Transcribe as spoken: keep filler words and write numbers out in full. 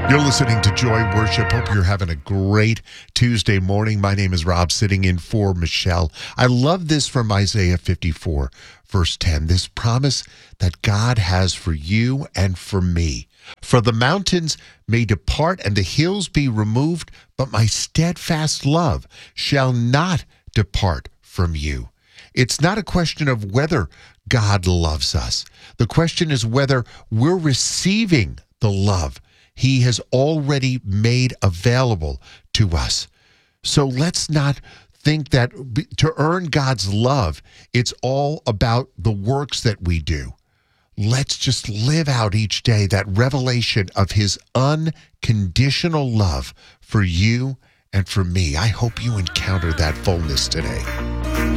You're listening to Joy Worship. Hope you're having a great Tuesday morning. My name is Rob, sitting in for Michelle. I love this from Isaiah fifty-four, verse ten, this promise that God has for you and for me. For the mountains may depart and the hills be removed, but my steadfast love shall not depart from you. It's not a question of whether God loves us. The question is whether we're receiving the love He has already made available to us. So let's not think that to earn God's love, it's all about the works that we do. Let's just live out each day that revelation of His unconditional love for you and for me. I hope you encounter that fullness today.